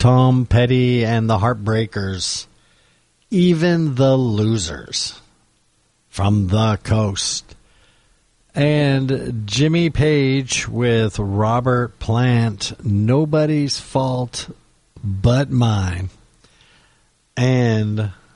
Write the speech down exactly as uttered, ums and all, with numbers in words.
Tom Petty and the Heartbreakers, Even the Losers from the Coast, and Jimmy Page with Robert Plant, Nobody's Fault But Mine. And